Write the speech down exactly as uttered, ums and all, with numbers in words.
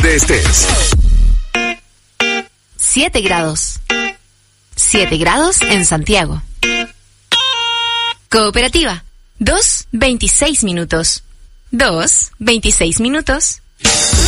donde estés. siete grados. siete grados en Santiago. Cooperativa. dos, veintiséis minutos. dos, veintiséis minutos.